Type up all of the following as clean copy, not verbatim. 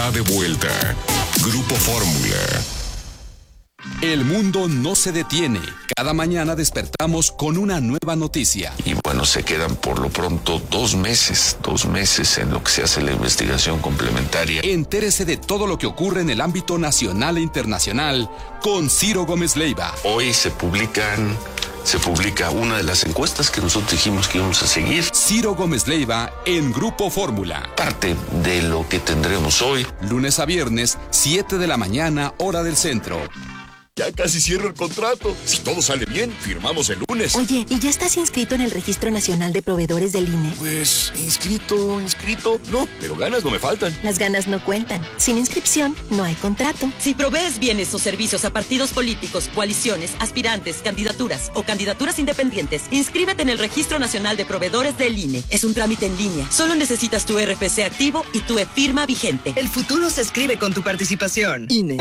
De vuelta, Grupo Fórmula. El mundo no se detiene. Cada mañana despertamos con una nueva noticia. Y bueno, se quedan por lo pronto 2 meses en lo que se hace la investigación complementaria. Entérese de todo lo que ocurre en el ámbito nacional e internacional con Ciro Gómez Leiva. Hoy se publica una de las encuestas que nosotros dijimos que íbamos a seguir. Ciro Gómez Leiva en Grupo Fórmula. Parte de lo que tendremos hoy. Lunes a viernes, 7 de la mañana, hora del centro. Ya casi cierro el contrato. Si todo sale bien, firmamos el lunes. Oye, ¿y ya estás inscrito en el Registro Nacional de Proveedores del INE? Pues, inscrito. No, pero ganas no me faltan. Las ganas no cuentan. Sin inscripción, no hay contrato. Si provees bienes o servicios a partidos políticos, coaliciones, aspirantes, candidaturas o candidaturas independientes, inscríbete en el Registro Nacional de Proveedores del INE. Es un trámite en línea. Solo necesitas tu RFC activo y tu e-firma vigente. El futuro se escribe con tu participación. INE.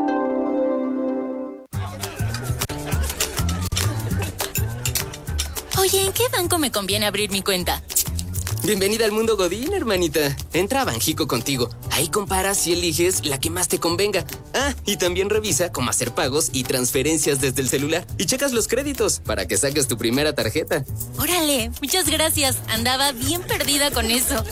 Oye, ¿en qué banco me conviene abrir mi cuenta? Bienvenida al mundo Godín, hermanita. Entra a Banjico contigo. Ahí comparas y eliges la que más te convenga. Ah, y también revisa cómo hacer pagos y transferencias desde el celular. Y checas los créditos para que saques tu primera tarjeta. Órale, muchas gracias. Andaba bien perdida con eso.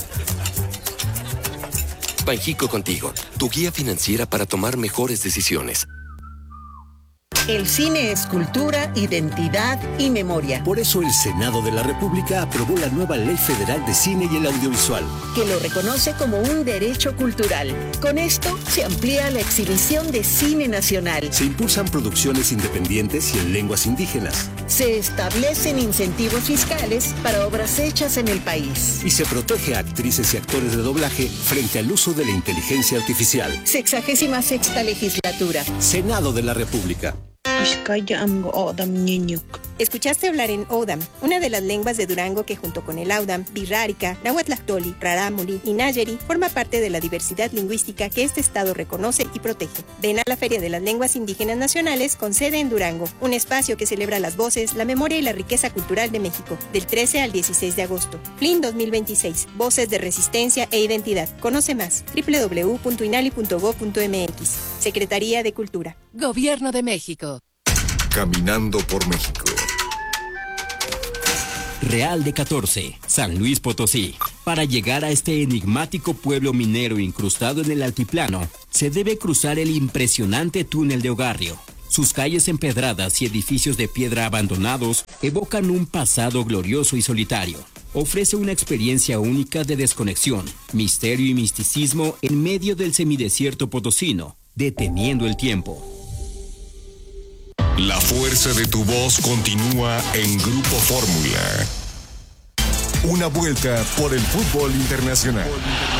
Banjico contigo, tu guía financiera para tomar mejores decisiones. El cine es cultura, identidad y memoria. Por eso el Senado de la República aprobó la nueva Ley Federal de Cine y el Audiovisual, que lo reconoce como un derecho cultural. Con esto se amplía la exhibición de cine nacional. Se impulsan producciones independientes y en lenguas indígenas. Se establecen incentivos fiscales para obras hechas en el país. Y se protege a actrices y actores de doblaje frente al uso de la inteligencia artificial. 66ª legislatura. Senado de la República. Escuchaste hablar en Odam, una de las lenguas de Durango que junto con el Audam, Birrárica, Nahuatlactoli, Rarámuri y Nayeri forma parte de la diversidad lingüística que este estado reconoce y protege. Ven a la Feria de las Lenguas Indígenas Nacionales con sede en Durango, un espacio que celebra las voces, la memoria y la riqueza cultural de México, del 13 al 16 de agosto. FLIN 2026, Voces de Resistencia e Identidad. Conoce más, www.inali.gov.mx. Secretaría de Cultura. Gobierno de México. Caminando por México. Real de 14, San Luis Potosí. Para llegar a este enigmático pueblo minero incrustado en el altiplano, se debe cruzar el impresionante túnel de Ogarrio. Sus calles empedradas y edificios de piedra abandonados evocan un pasado glorioso y solitario. Ofrece una experiencia única de desconexión, misterio y misticismo en medio del semidesierto potosino, deteniendo el tiempo. La fuerza de tu voz continúa en Grupo Fórmula. Una vuelta por el fútbol internacional.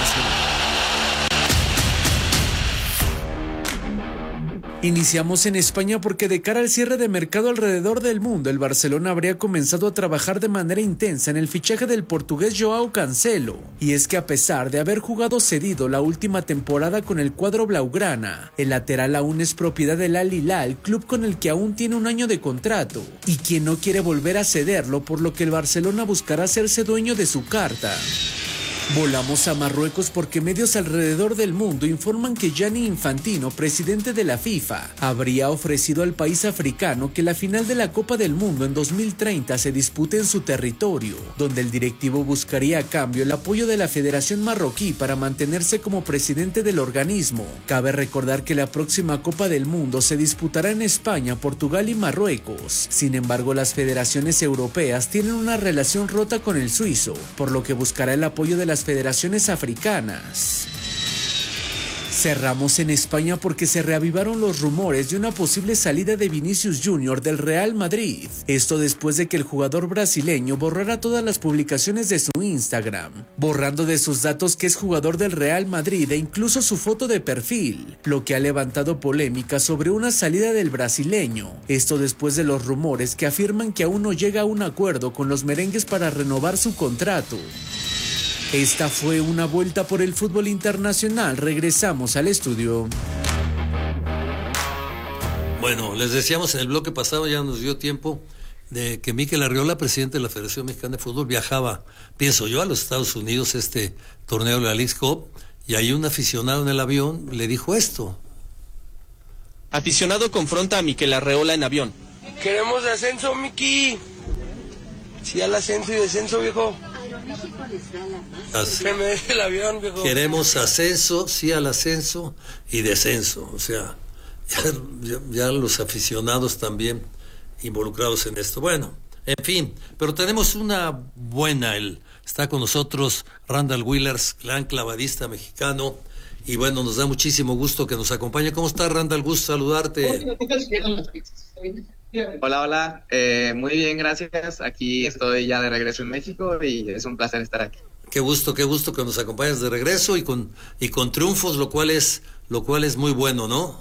Iniciamos en España porque de cara al cierre de mercado alrededor del mundo, el Barcelona habría comenzado a trabajar de manera intensa en el fichaje del portugués Joao Cancelo. Y es que a pesar de haber jugado cedido la última temporada con el cuadro blaugrana, el lateral aún es propiedad del Al Hilal, club con el que aún tiene un año de contrato, y quien no quiere volver a cederlo, por lo que el Barcelona buscará hacerse dueño de su carta. Volamos a Marruecos porque medios alrededor del mundo informan que Gianni Infantino, presidente de la FIFA, habría ofrecido al país africano que la final de la Copa del Mundo en 2030 se dispute en su territorio, donde el directivo buscaría a cambio el apoyo de la Federación Marroquí para mantenerse como presidente del organismo. Cabe recordar que la próxima Copa del Mundo se disputará en España, Portugal y Marruecos. Sin embargo, las federaciones europeas tienen una relación rota con el suizo, por lo que buscará el apoyo de las federaciones africanas. Cerramos en España porque se reavivaron los rumores de una posible salida de Vinicius Jr. del Real Madrid. Esto después de que el jugador brasileño borrara todas las publicaciones de su Instagram, borrando de sus datos que es jugador del Real Madrid e incluso su foto de perfil, lo que ha levantado polémica sobre una salida del brasileño. Esto después de los rumores que afirman que aún no llega a un acuerdo con los merengues para renovar su contrato. Esta fue una vuelta por el fútbol internacional. Regresamos al estudio. Bueno, les decíamos en el bloque pasado, ya nos dio tiempo, de que Mikel Arriola, presidente de la Federación Mexicana de Fútbol, viajaba, pienso yo, a los Estados Unidos, torneo de la Leagues Cup, y ahí un aficionado en el avión le dijo esto. Aficionado confronta a Mikel Arreola en avión. Queremos ascenso, Miki. Sí al ascenso y descenso, viejo. Que me deje el avión, viejo. Queremos ascenso, sí al ascenso y descenso. O sea, ya los aficionados también involucrados en esto. Bueno, en fin, pero tenemos una buena. Está con nosotros Randall Wheelers, gran clavadista mexicano. Y bueno, nos da muchísimo gusto que nos acompañe. ¿Cómo estás, Randall? Gusto saludarte. Hola, muy bien, gracias. Aquí estoy ya de regreso en México y es un placer estar aquí. Qué gusto que nos acompañes de regreso y con triunfos, lo cual es muy bueno, ¿no?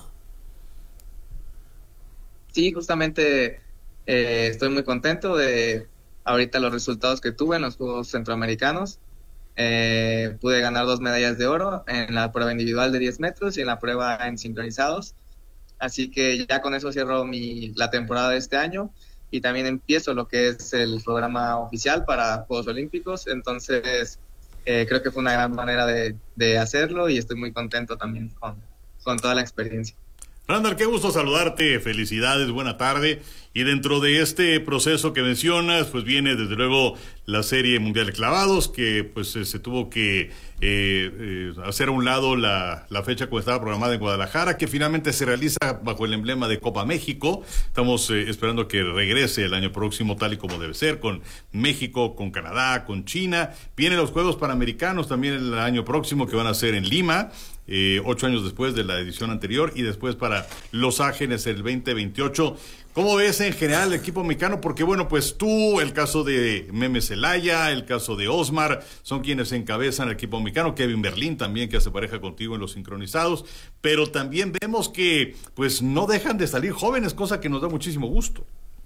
Sí, justamente estoy muy contento de ahorita los resultados que tuve en los Juegos Centroamericanos. Pude ganar 2 medallas de oro en la prueba individual de 10 metros y en la prueba en sincronizados. Así que ya con eso cierro la temporada de este año y también empiezo lo que es el programa oficial para Juegos Olímpicos. Entonces creo que fue una gran manera de hacerlo y estoy muy contento también con toda la experiencia. Randall, qué gusto saludarte, felicidades, buena tarde. Y dentro de este proceso que mencionas, pues viene desde luego la Serie Mundial de Clavados, que pues se tuvo que hacer a un lado la fecha que estaba programada en Guadalajara, que finalmente se realiza bajo el emblema de Copa México. Estamos esperando que regrese el año próximo tal y como debe ser, con México, con Canadá, con China. Vienen los Juegos Panamericanos también el año próximo, que van a ser en Lima. 8 años después de la edición anterior, y después para Los Ángeles el 2028. ¿Cómo ves en general el equipo mexicano? Porque bueno, pues tú, el caso de Meme Celaya, el caso de Osmar, son quienes encabezan el equipo mexicano. Kevin Berlín también, que hace pareja contigo en los sincronizados, pero también vemos que pues no dejan de salir jóvenes, cosa que nos da muchísimo gusto.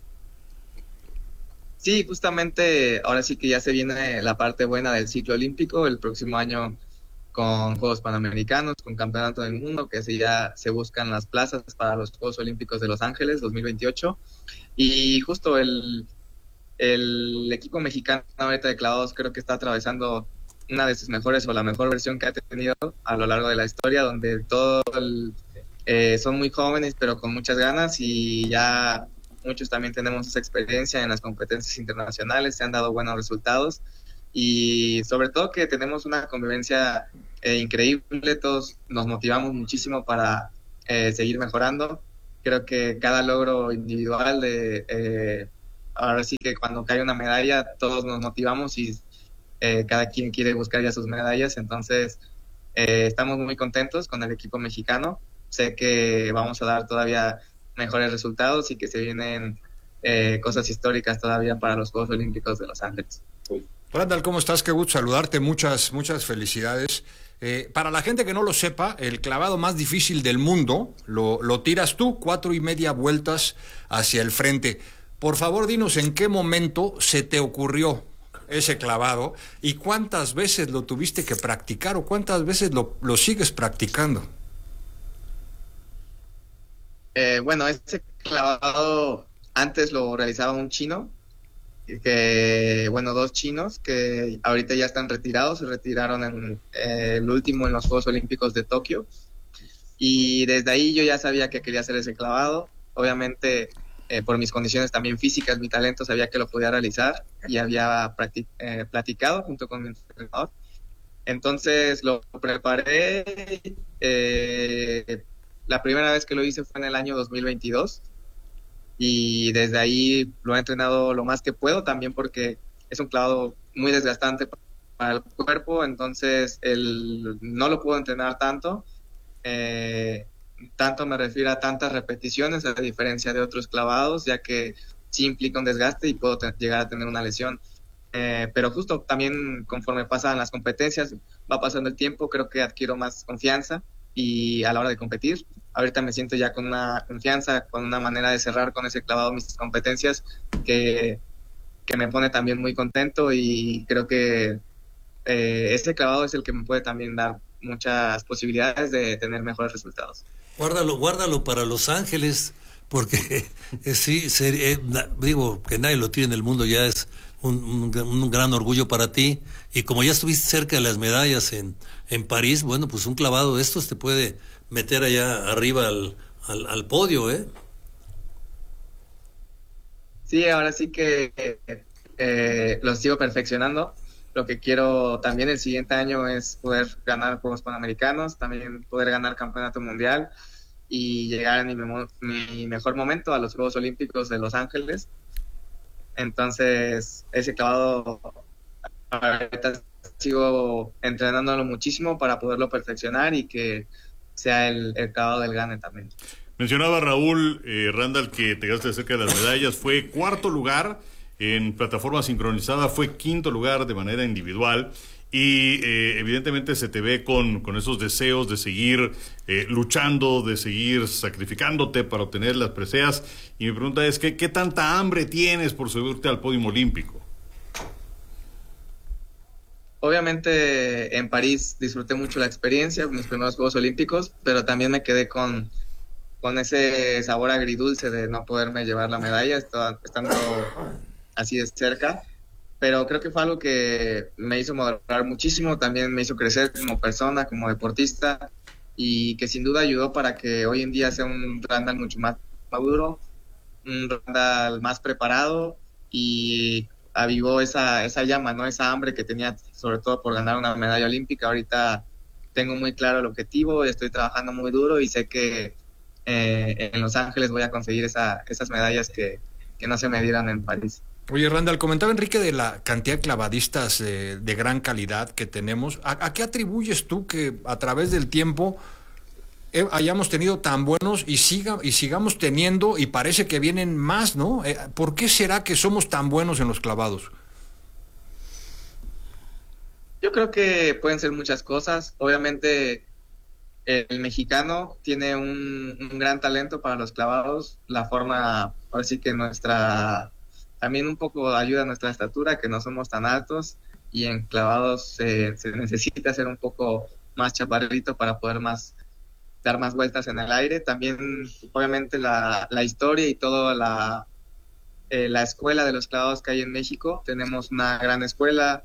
Sí, justamente ahora sí que ya se viene la parte buena del ciclo olímpico el próximo año, con Juegos Panamericanos, con Campeonato del Mundo, que así ya se buscan las plazas para los Juegos Olímpicos de Los Ángeles 2028. Y justo el equipo mexicano ahorita de clavados creo que está atravesando una de sus mejores o la mejor versión que ha tenido a lo largo de la historia, donde son muy jóvenes pero con muchas ganas, y ya muchos también tenemos esa experiencia en las competencias internacionales, se han dado buenos resultados. Y sobre todo que tenemos una convivencia increíble, todos nos motivamos muchísimo para seguir mejorando. Creo que cada logro individual ahora sí que cuando cae una medalla todos nos motivamos y cada quien quiere buscar ya sus medallas. Entonces estamos muy contentos con el equipo mexicano. Sé que vamos a dar todavía mejores resultados y que se vienen cosas históricas todavía para los Juegos Olímpicos de Los Ángeles. Randall, ¿cómo estás? Qué gusto saludarte, muchas felicidades. Para la gente que no lo sepa, el clavado más difícil del mundo lo tiras tú, 4.5 vueltas hacia el frente. Por favor, dinos en qué momento se te ocurrió ese clavado y cuántas veces lo tuviste que practicar o cuántas veces lo sigues practicando. Bueno, ese clavado antes lo realizaba un chino, dos chinos que ahorita ya están retirados, se retiraron en el último en los Juegos Olímpicos de Tokio, y desde ahí yo ya sabía que quería hacer ese clavado. Obviamente por mis condiciones también físicas, mi talento, sabía que lo podía realizar y había platicado junto con mi entrenador. Entonces lo preparé, la primera vez que lo hice fue en el año 2022, y desde ahí lo he entrenado lo más que puedo, también porque es un clavado muy desgastante para el cuerpo. Entonces no lo puedo entrenar tanto, me refiero a tantas repeticiones, a diferencia de otros clavados, ya que sí implica un desgaste y puedo llegar a tener una lesión. Pero justo también conforme pasan las competencias, va pasando el tiempo, creo que adquiero más confianza y a la hora de competir. Ahorita me siento ya con una confianza, con una manera de cerrar con ese clavado mis competencias que me pone también muy contento, y creo que este clavado es el que me puede también dar muchas posibilidades de tener mejores resultados. Guárdalo para Los Ángeles, porque digo que nadie lo tiene en el mundo, ya es un gran orgullo para ti. Y como ya estuviste cerca de las medallas en París, bueno, pues un clavado de estos te puede meter allá arriba al podio, ¿eh? Sí, ahora sí que lo sigo perfeccionando. Lo que quiero también el siguiente año es poder ganar Juegos Panamericanos, también poder ganar Campeonato Mundial y llegar en mi mejor momento a los Juegos Olímpicos de Los Ángeles. Entonces, ese clavado, ahorita sigo entrenándolo muchísimo para poderlo perfeccionar y que sea el clavado del Gane también. Mencionaba Raúl Randall que te quedaste cerca de las medallas, fue cuarto lugar en plataforma sincronizada, fue quinto lugar de manera individual y evidentemente se te ve con esos deseos de seguir luchando, de seguir sacrificándote para obtener las preseas. Y mi pregunta es, ¿qué tanta hambre tienes por subirte al podio olímpico? Obviamente en París disfruté mucho la experiencia, mis primeros Juegos Olímpicos, pero también me quedé con ese sabor agridulce de no poderme llevar la medalla, estando así de cerca. Pero creo que fue algo que me hizo madurar muchísimo, también me hizo crecer como persona, como deportista, y que sin duda ayudó para que hoy en día sea un Randall mucho más maduro, un Randall más preparado, y avivó esa llama, ¿no? Esa hambre que tenía, sobre todo por ganar una medalla olímpica. Ahorita tengo muy claro el objetivo, estoy trabajando muy duro y sé que en Los Ángeles voy a conseguir esas medallas que no se me dieron en París. Oye, Randall, comentaba Enrique de la cantidad de clavadistas de gran calidad que tenemos. ¿A qué atribuyes tú que a través del tiempo hayamos tenido tan buenos y sigamos teniendo, y parece que vienen más, ¿no? ¿Por qué será que somos tan buenos en los clavados? Yo creo que pueden ser muchas cosas. Obviamente el mexicano tiene un gran talento para los clavados. La forma, ahora sí que también un poco ayuda a nuestra estatura, que no somos tan altos, y en clavados se necesita ser un poco más chaparrito para poder dar más vueltas en el aire. También obviamente la historia y toda la escuela de los clavados que hay en México. Tenemos una gran escuela,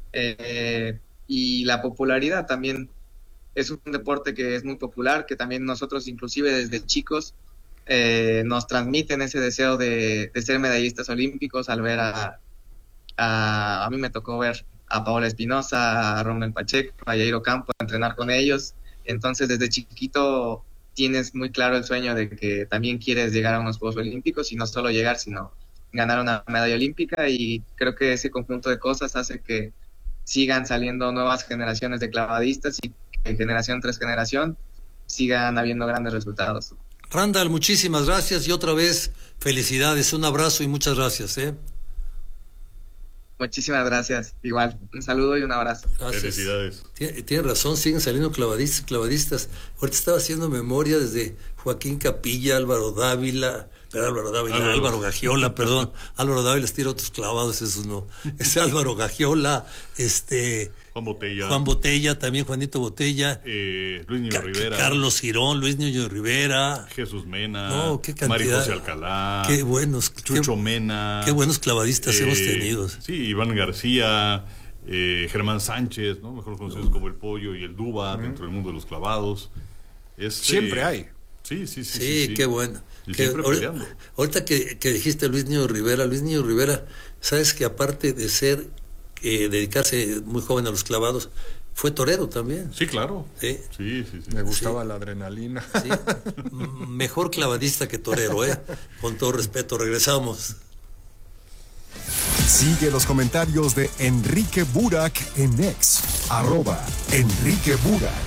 y la popularidad también. Es un deporte que es muy popular, que también nosotros inclusive desde chicos nos transmiten ese deseo de ser medallistas olímpicos al ver a mí me tocó ver a Paola Espinosa, a Rommel Pacheco, a Jairo Campo, entrenar con ellos. Entonces desde chiquito tienes muy claro el sueño de que también quieres llegar a unos Juegos Olímpicos, y no solo llegar, sino ganar una medalla olímpica, y creo que ese conjunto de cosas hace que sigan saliendo nuevas generaciones de clavadistas y que generación tras generación sigan habiendo grandes resultados. Randall, muchísimas gracias y otra vez felicidades, un abrazo y muchas gracias. Muchísimas gracias, igual, un saludo y un abrazo. Gracias. Felicidades. Tiene razón, siguen saliendo clavadistas. Ahorita estaba haciendo memoria desde Joaquín Capilla, Álvaro Dávila, Álvaro Gagiola, perdón. Álvaro Dávila tira otros clavados, esos no. Es Álvaro Gagiola, Juan Botella, también Juanito Botella. Luis Niño Rivera. Carlos Girón, Luis Niño Rivera. Jesús Mena. No, qué cantidad. María José Alcalá. Qué buenos. Chucho Mena. Qué buenos clavadistas hemos tenido. Sí, Iván García, Germán Sánchez, ¿no? Mejor conocidos como el Pollo y el Duba, dentro del mundo de los clavados. Siempre hay. Sí, qué bueno. Ahorita que dijiste Luis Niño Rivera, sabes que aparte de ser dedicarse muy joven a los clavados, fue torero también. Sí, claro. Sí. Me gustaba la adrenalina. Sí. Mejor clavadista que torero, con todo respeto. Regresamos. Sigue los comentarios de Enrique Burak en X, @Enrique Burak.